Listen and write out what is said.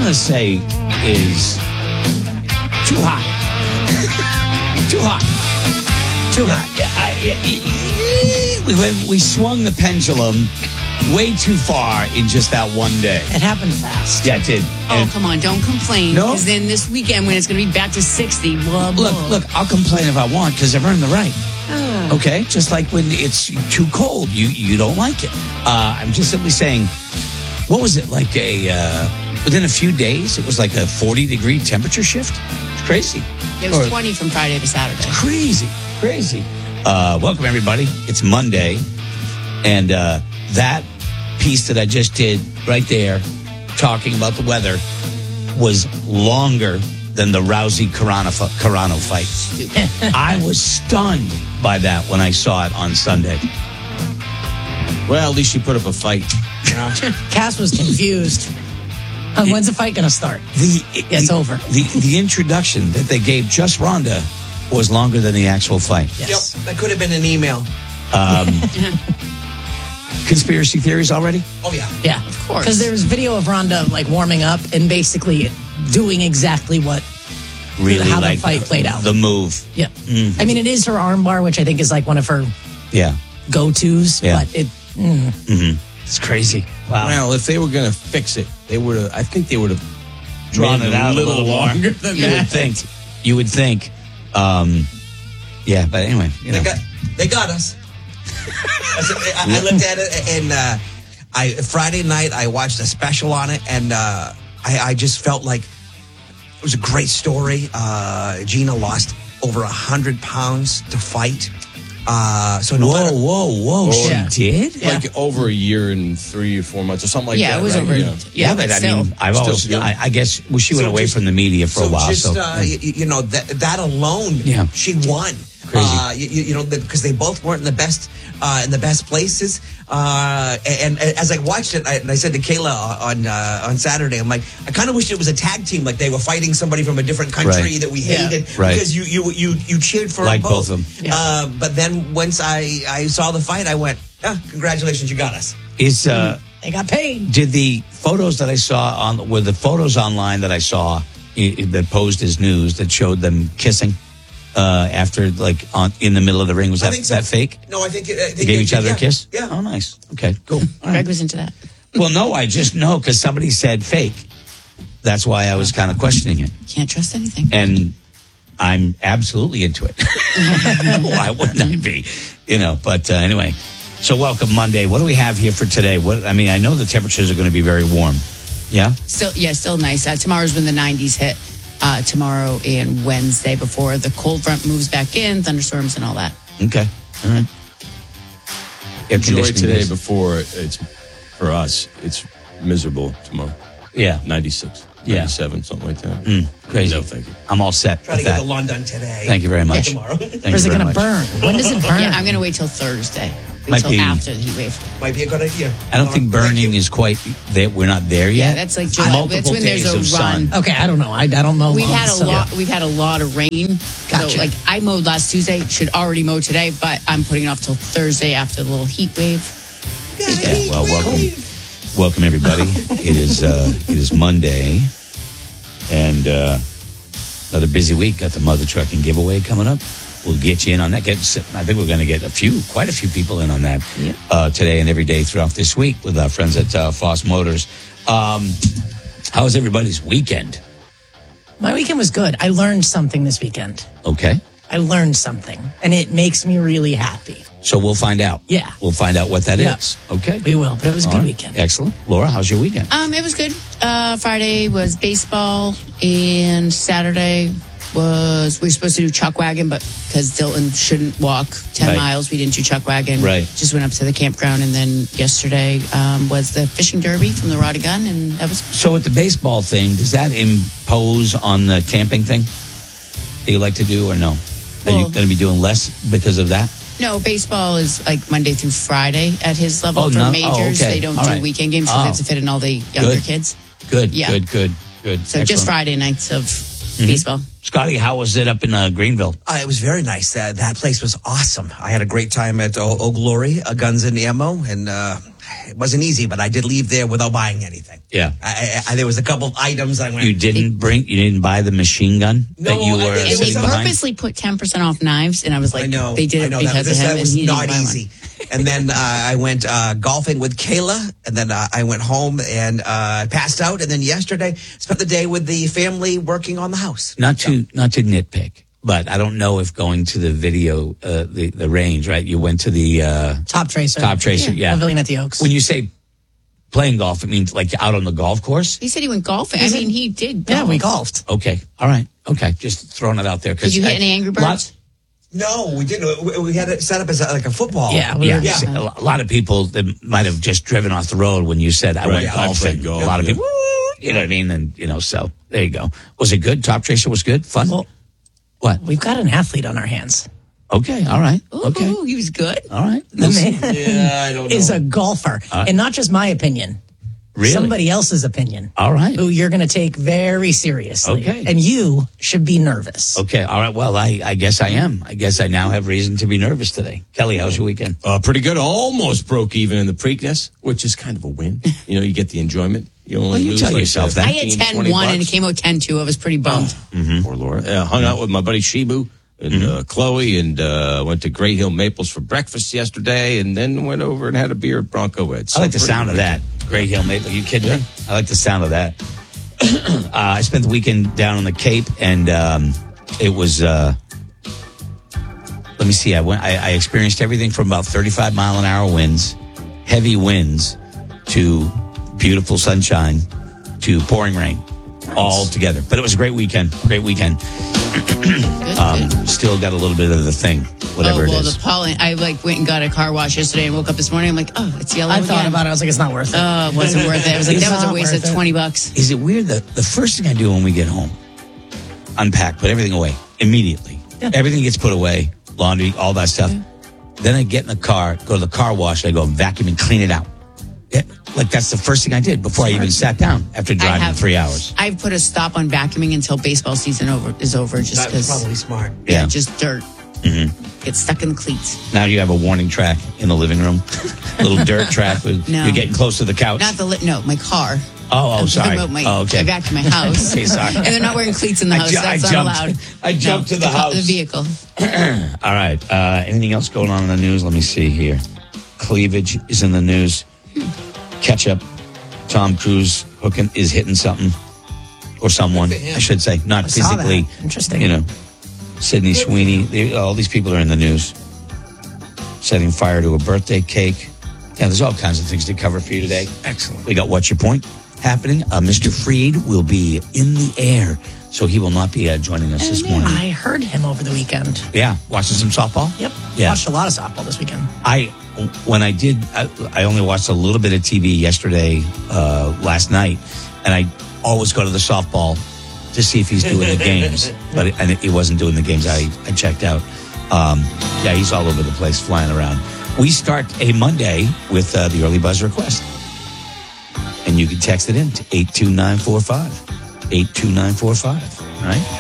going to say is too hot. Too hot. Too hot. We swung the pendulum way too far in just that one day. It happened fast. Yeah, it did. Oh, come on. Don't complain. No? Because then this weekend when it's going to be back to 60, blah, blah. Look, I'll complain if I want because I've earned the right. Okay? Just like when it's too cold, you don't like it. I'm just simply saying, what was it, like within a few days, it was like a 40-degree temperature shift? It's crazy. It was 20 from Friday to Saturday. Crazy. Welcome, everybody. It's Monday. And that piece that I just did right there, talking about the weather, was longer than the Rousey Carano fight. I was stunned by that when I saw it on Sunday. Well, at least you put up a fight. Cass was confused. When's the fight going to start? It's over. The introduction that they gave just Ronda was longer than the actual fight. Yes. Yep, that could have been an email. Conspiracy theories already? Oh, yeah. Yeah, Of course. Because there was video of Ronda like warming up and basically doing exactly what Really, how like the fight played out. The move. Yeah. I mean, it is her armbar, which I think is like one of her Yeah. go-tos. Yeah. But it. It's crazy. Wow. Well, if they were going to fix it, they would have. I think they would have Drawn made it out a little more. longer than You that. would think. You would think. Yeah, but anyway, you know. They got us. I looked at it, and Friday night I watched a special on it, and I just felt like it was a great story. Gina lost over 100 pounds to fight. So no matter, Whoa! Yeah. She did? Like over a year and 3 or 4 months or something like that. Yeah, it was right? over. Yeah, but I still. mean, I've always. Still. I guess she went So away just- from the media for a while. just, So you know that alone, Yeah. she won. Crazy. You know, because they both weren't in the best places. And as I watched it, I said to Kayla on Saturday, I'm like, I kind of wish it was a tag team, like they were fighting somebody from a different country Right. that we Yeah. hated, Right. because you cheered for Like them both of them. Yeah. But then once I saw the fight, I went, congratulations, you got us. is They got paid. did the photos that I saw were the photos online that I saw that posed as news that showed them kissing after in the middle of the ring, was I that think so. that fake? No, I think They gave each other a kiss? Yeah. Oh, nice. Okay, cool. All right. Greg was into that. Well, no, I just know because somebody said fake. That's why I was kind of questioning it. Can't trust anything. And I'm absolutely into it. Why wouldn't I be? But anyway. So welcome Monday. What do we have here for today? I know the temperatures are going to be very warm. Yeah? Still nice. Tomorrow's when the 90s hit. Tomorrow and Wednesday before the cold front moves back in, thunderstorms and all that. Okay. All right. Air Enjoy conditioning today is- before it's, for us, it's miserable tomorrow. Yeah. 96, Yeah. 97, something like that. Crazy. No, thank you. I'm all set Try to with get that. the lawn done today. Thank you very much. Tomorrow. Thank Or is you it very going to much. burn? When does it burn? Yeah, I'm going to wait till Thursday. Might Until be- after the heat wave. Might be a good idea. I don't think burning is quite there. We're not there yet. Yeah, that's like July. Multiple That's when there's days a of sun. run. Okay, I don't know. I don't know. We've had a so- lot. We've had a lot of rain. Gotcha. So, I mowed last Tuesday. Should already mow today, but I'm putting it off till Thursday after the little heat wave. Yeah, well, welcome everybody. It is Monday, and another busy week. Got the Mother Trucking giveaway coming up. We'll get you in on that. I think we're going to get quite a few people in on that today and every day throughout this week with our friends at Foss Motors. How was everybody's weekend? My weekend was good. I learned something this weekend. Okay, I learned something, and it makes me really happy. so we'll find out. Yeah. We'll find out what that Yeah. is. Okay. We will, but it was a All good right. weekend. Excellent. Laura, how's your weekend? It was good. Friday was baseball, and Saturday we were supposed to do chuck wagon, but because Dilton shouldn't walk 10 Right. miles, we didn't do chuck wagon. Right. Just went up to the campground, and then yesterday was the fishing derby from the Rod and Gun, and that was So with the baseball thing, does that impose on the camping thing that you like to do or no? Are you Well- going to be doing less because of that? no baseball is like Monday through Friday at his level Oh, for no? majors. Oh, okay. They don't All do right. weekend games because they have to fit in all the younger Good. kids. Good, Yeah. good. So Excellent. just Friday nights of baseball. Scotty, how was it up in Greenville? It was very nice. That place was awesome. I had a great time at Old Glory, Guns and Ammo, and it wasn't easy, but I did leave there without buying anything. Yeah. There was a couple of items I went. You didn't buy the machine gun No, that you I were didn't. And sitting we behind? purposely put 10% off knives, and I was like, I know. they did it because of him. That was and he not didn't buy easy. And then I went golfing with Kayla, and then I went home and passed out. And then yesterday, spent the day with the family working on the house. Not to nitpick, but I don't know if going to the video, the range, right? You went to the Top Tracer. Top Tracer, yeah. Pavilion at the Oaks. When you say playing golf, it means like out on the golf course? He said he went golfing. I mean, he did golf. Yeah, we golfed. Okay, all right, okay. Just throwing it out there. Did you hit any Angry Birds? No, we didn't. We had it set up as like a football. Yeah, A lot of people that might have just driven off the road when you said I went Right, I've golfing. said golf, A lot of yeah. people, you know what I mean? And, so there you go. Was it good? Top Tracer was good? Fun? Well, What? we've got an athlete on our hands. Okay, all right. Ooh, Okay, he was good. all right. The man Yeah, I don't know. is a golfer. And not just my opinion. Really? Somebody else's opinion. All right. Who you're going to take very seriously. Okay. And you should be nervous. Okay, all right. Well, I guess I am. I guess I now have reason to be nervous today. Kelly, how's your weekend? Pretty good. Almost broke even in the Preakness, which is kind of a win. You know, you get the enjoyment. You only Well, you lose tell like yourself that. I had 10-1 and it came out 10-2. I was pretty bummed. Poor Laura. Hung out with my buddy Shibu and Chloe, and went to Great Hill Maples for breakfast yesterday, and then went over and had a beer at Bronco Ed. I like the sound of that. Great Hill Maple. Are you kidding me? I like the sound of that. I spent the weekend down on the Cape, and it was. Let me see. I experienced everything from about 35-mile-an-hour winds, heavy winds, to beautiful sunshine, to pouring rain, all together. But it was a great weekend. Great weekend. Good. Still got a little bit of the thing, whatever well, it is. the pollen. I went and got a car wash yesterday and woke up this morning. I'm like, oh, it's yellow I again. thought about it. I was like, it's not worth it. Oh, it wasn't worth it. I was like, It's that was a not waste of worth it. $20. Is it weird that the first thing I do when we get home, unpack, put everything away immediately. Yeah. Everything gets put away, laundry, all that stuff. Then I get in the car, go to the car wash, I go vacuum and clean it out. Yeah, like that's the first thing I did before I even sat down after driving 3 hours. I've put a stop on vacuuming until baseball season is over, just That's because. probably smart. Yeah, Yeah. just dirt. Get stuck in the cleats. Now you have a warning track in the living room, a little dirt track. No. You're getting close to the couch. Not no, my car. Oh, I'm sorry. talking about Oh, okay. I vacuum my house. Okay, sorry. And they're not wearing cleats in the house. That's not allowed. I jumped to the car- house. The vehicle. All right. Anything else going on in the news? Let me see here. Cleavage is in the news. Ketchup. Tom Cruise is hitting something or someone, I should say. Not I saw physically. that. Interesting. You know, Sydney Sweeney. All these people are in the news. Setting fire to a birthday cake. Yeah, there's all kinds of things to cover for you today. Excellent. We got What's Your Point happening. Mr. Freed will be in the air, so he will not be joining us this morning. I heard him over the weekend. Yeah, watching some softball? Yep. Yeah. Watched a lot of softball this weekend. I only watched a little bit of TV yesterday, last night, and I always go to the softball to see if he's doing the games, but he wasn't doing the games. I checked out. Yeah, he's all over the place, flying around. We start a Monday with the early buzz request, and you can text it in to 82945. 82945. All right.